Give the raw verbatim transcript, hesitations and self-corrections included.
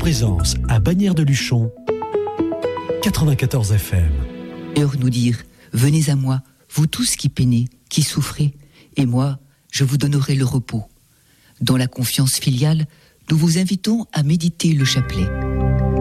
présence à Bagnères de Luchon, quatre-vingt-quatorze F M. Heure nous dire, venez à moi, vous tous qui peinez, qui souffrez, et moi, je vous donnerai le repos. Dans la confiance filiale, nous vous invitons à méditer le chapelet.